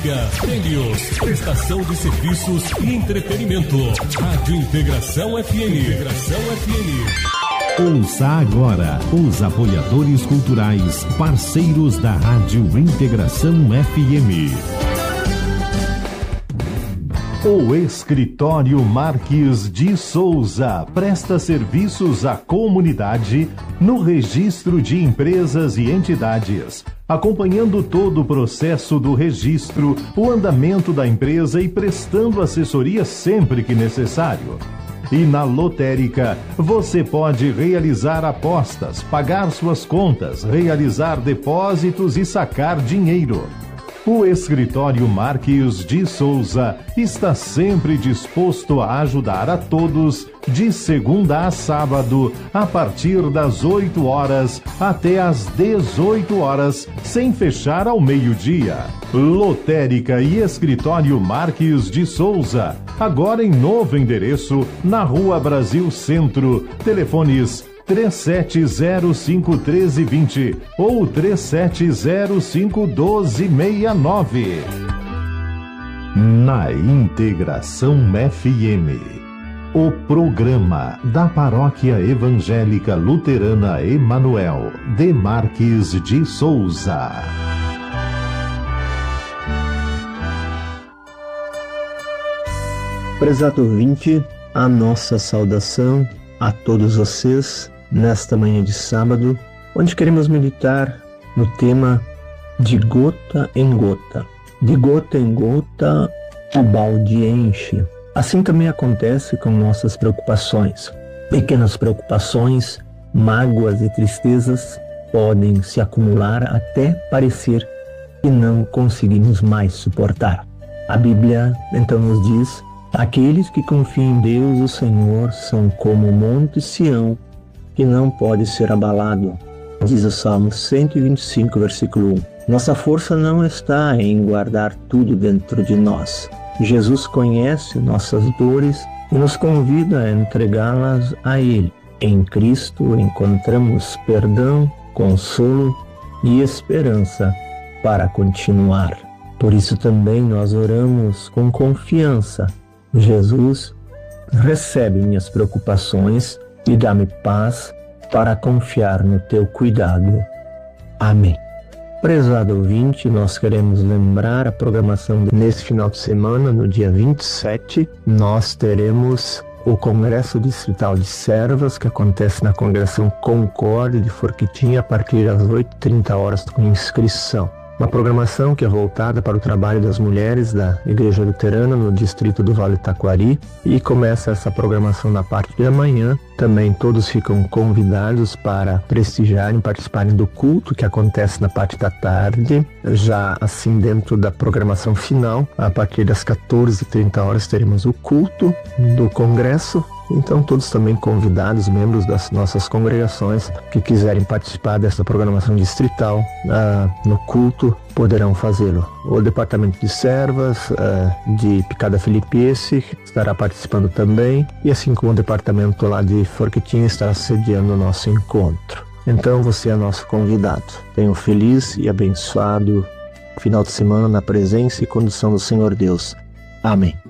Helios, prestação de serviços e entretenimento. Rádio Integração FM. Integração FM. Ouça agora os apoiadores culturais, parceiros da Rádio Integração FM. O Escritório Marques de Souza presta serviços à comunidade no registro de empresas e entidades, acompanhando todo o processo do registro, o andamento da empresa e prestando assessoria sempre que necessário. E na lotérica, você pode realizar apostas, pagar suas contas, realizar depósitos e sacar dinheiro. O Escritório Marques de Souza está sempre disposto a ajudar a todos, de segunda a sábado, a partir das 8 horas até às 18 horas, sem fechar ao meio-dia. Lotérica e Escritório Marques de Souza, agora em novo endereço, na Rua Brasil Centro. Telefones 3705-1320 ou 3705-1269. Na Integração FM, o programa da Paróquia Evangélica Luterana Emanuel de Marques de Souza. Prezado ouvinte, a nossa saudação a todos vocês nesta manhã de sábado, onde queremos meditar no tema de gota em gota. De gota em gota, o balde enche. Assim também acontece com nossas preocupações. Pequenas preocupações, mágoas e tristezas podem se acumular até parecer que não conseguimos mais suportar. A Bíblia então nos diz: aqueles que confiam em Deus, o Senhor, são como o monte Sião, que não pode ser abalado. Diz o Salmo 125, versículo 1. Nossa força não está em guardar tudo dentro de nós. Jesus conhece nossas dores e nos convida a entregá-las a Ele. Em Cristo encontramos perdão, consolo e esperança para continuar. Por isso também nós oramos com confiança: Jesus, recebe minhas preocupações e dá-me paz para confiar no teu cuidado. Amém. Prezado ouvinte, nós queremos lembrar a programação nesse final de semana, no dia 27, nós teremos o Congresso Distrital de Servas, que acontece na Congregação Concórdia de Forquitinha, a partir das 8h30 com inscrição. Uma programação que é voltada para o trabalho das mulheres da Igreja Luterana no distrito do Vale do Taquari, e começa essa programação na parte da manhã. Também todos ficam convidados para prestigiarem, participarem do culto que acontece na parte da tarde. Já assim, dentro da programação final, a partir das 14h30 teremos o culto do congresso. Então todos também convidados, membros das nossas congregações que quiserem participar dessa programação distrital no culto, poderão fazê-lo. O Departamento de Servas de Picada Filipense estará participando também, e assim como o Departamento lá de Forquitinha estará sediando o nosso encontro. Então você é nosso convidado. Tenha um feliz e abençoado final de semana na presença e condução do Senhor Deus. Amém.